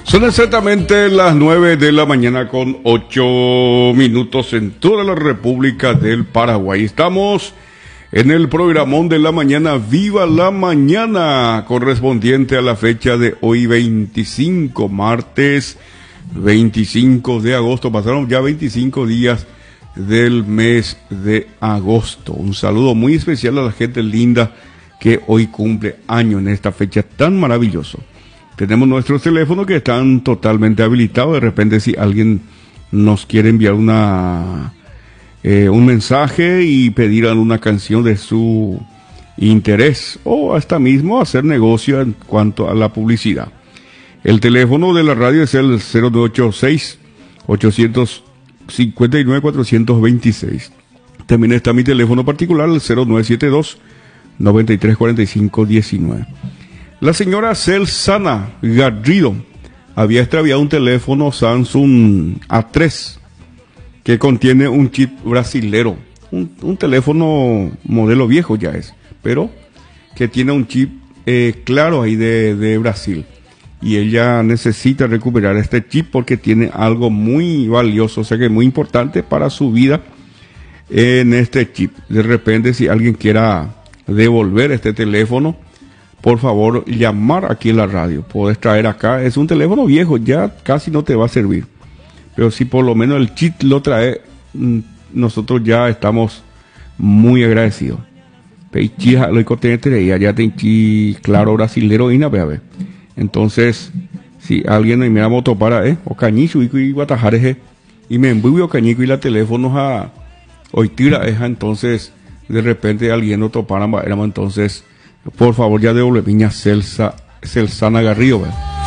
Son exactamente las 9 de la mañana con 8 minutos en toda la República del Paraguay. Estamos en el programón de la mañana, Viva la Mañana, correspondiente a la fecha de hoy 25, martes 25 de agosto. Pasaron ya 25 días del mes de agosto. Un saludo muy especial a la gente linda que hoy cumple año en esta fecha tan maravillosa. Tenemos nuestros teléfonos que están totalmente habilitados. De repente, si alguien nos quiere enviar un mensaje y pedir alguna canción de su interés, o hasta mismo hacer negocio en cuanto a la publicidad. El teléfono de la radio es el 0986-859-426. También está mi teléfono particular, el 0972-934519. La señora Celsana Garrido había extraviado un teléfono Samsung A3 que contiene un chip brasilero, un teléfono modelo viejo ya es, pero que tiene un chip claro ahí de Brasil, y ella necesita recuperar este chip porque tiene algo muy valioso, o sea que muy importante para su vida en este chip. De repente, si alguien quiera devolver este teléfono, por favor, llamar aquí en la radio. Puedes traer acá. Es un teléfono viejo, ya casi no te va a servir. Pero si por lo menos el chip lo trae, nosotros ya estamos muy agradecidos. Claro, brasilero y ver. Entonces, si alguien me mira moto para, o cañicho y guatajareje, y me envuelve cañico y la teléfono a hoy tira, entonces, de repente alguien no topara, entonces, por favor, ya devuelve piña Celsana Garrido.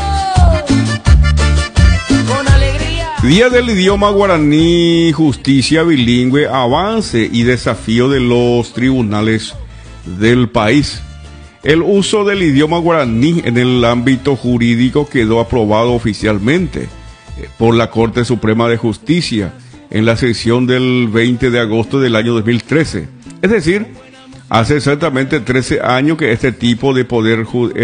Día del idioma guaraní, justicia bilingüe, avance y desafío de los tribunales del país. El uso del idioma guaraní en el ámbito jurídico quedó aprobado oficialmente por la Corte Suprema de Justicia en la sesión del 20 de agosto del año 2013. Es decir, hace exactamente 13 años que este tipo de poder,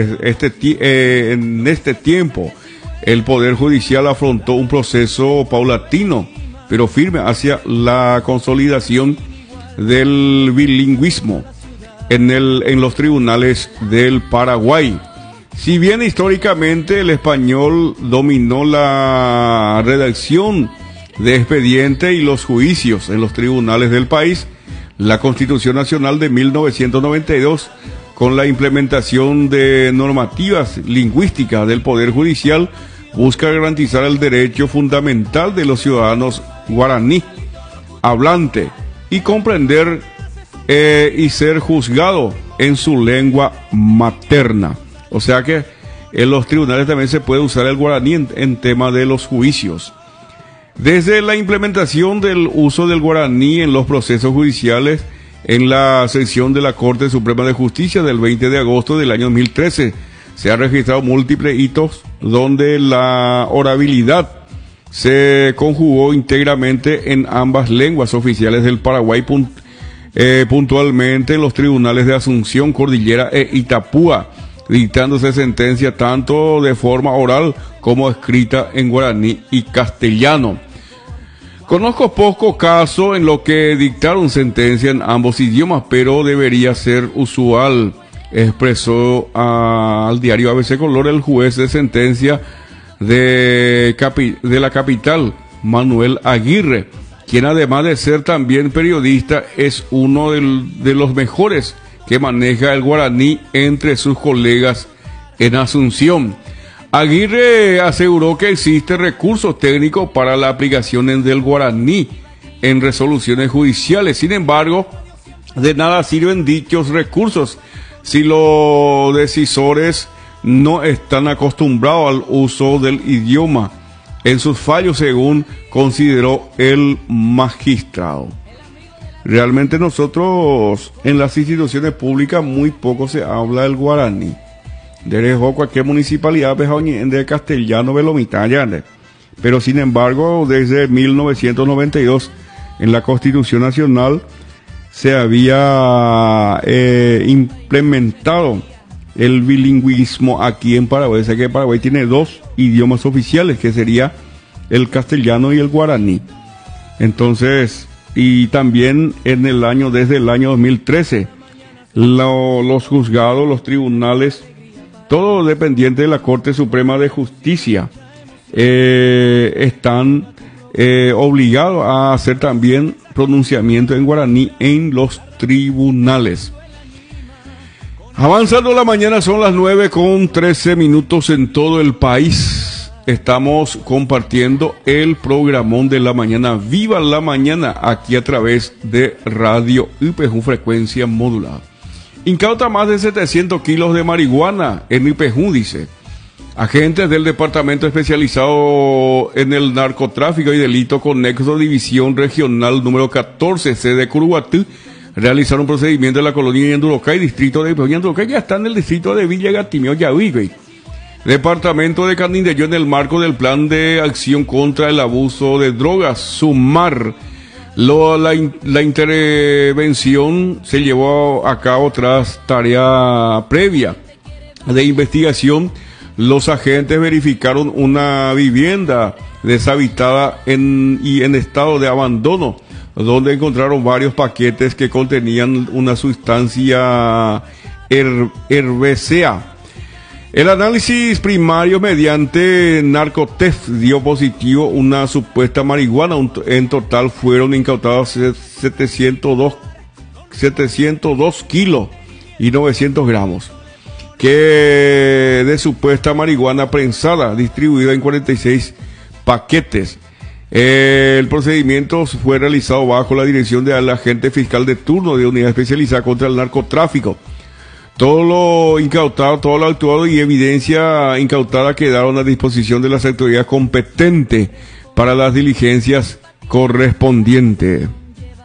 en este tiempo, el Poder Judicial afrontó un proceso paulatino, pero firme hacia la consolidación del bilingüismo en los tribunales del Paraguay. Si bien históricamente el español dominó la redacción de expediente y los juicios en los tribunales del país, la Constitución Nacional de 1992, con la implementación de normativas lingüísticas del Poder Judicial, busca garantizar el derecho fundamental de los ciudadanos guaraní hablante y comprender y ser juzgado en su lengua materna. O sea que en los tribunales también se puede usar el guaraní en tema de los juicios. Desde la implementación del uso del guaraní en los procesos judiciales en la sesión de la Corte Suprema de Justicia del 20 de agosto del año 2013, se han registrado múltiples hitos donde la orabilidad se conjugó íntegramente en ambas lenguas oficiales del Paraguay, puntualmente en los tribunales de Asunción, Cordillera e Itapúa, dictándose sentencia tanto de forma oral como escrita en guaraní y castellano. Conozco pocos casos en los que dictaron sentencia en ambos idiomas, pero debería ser usual, expresó al diario ABC Color el juez de sentencia de la capital, Manuel Aguirre, quien además de ser también periodista, es uno de los mejores que maneja el guaraní entre sus colegas en Asunción. Aguirre aseguró que existen recursos técnicos para la aplicación del guaraní en resoluciones judiciales. Sin embargo, de nada sirven dichos recursos si los decisores no están acostumbrados al uso del idioma en sus fallos, según consideró el magistrado. Realmente nosotros en las instituciones públicas muy poco se habla del guaraní. Derecho cualquier municipalidad de castellano velomitaya, pero sin embargo desde 1992 en la Constitución Nacional se había implementado el bilingüismo aquí en Paraguay. Sé que Paraguay tiene 2 idiomas oficiales, que sería el castellano y el guaraní. Entonces, y también desde el año 2013, los juzgados, los tribunales, todo dependiente de la Corte Suprema de Justicia, están obligados a hacer también pronunciamiento en guaraní en los tribunales. Avanzando la mañana, son las 9:13 en todo el país. Estamos compartiendo el programón de la mañana, Viva la Mañana, aquí a través de Radio IPJ Frecuencia Modulada. Incauta más de 700 kilos de marihuana en IPJ, dice. Agentes del Departamento Especializado en el Narcotráfico y Delito Conexo, División Regional número 14, sede Curuguatú, realizaron un procedimiento en la colonia Yandurocay, distrito de Yandurocay, ya está en el distrito de Villa Gatimio, Yahuigüey. Departamento de Canindeyó, en el marco del Plan de Acción contra el Abuso de Drogas, SUMAR. La intervención se llevó a cabo tras tarea previa de investigación. Los agentes verificaron una vivienda deshabitada y en estado de abandono, donde encontraron varios paquetes que contenían una sustancia herbácea. El análisis primario mediante narcotest dio positivo una supuesta marihuana. En total fueron incautados 702 kilos y 900 gramos de supuesta marihuana prensada, distribuida en 46 paquetes. El procedimiento fue realizado bajo la dirección del agente fiscal de turno de Unidad Especializada contra el Narcotráfico. Todo lo incautado, todo lo actuado y evidencia incautada quedaron a disposición de las autoridades competentes para las diligencias correspondientes.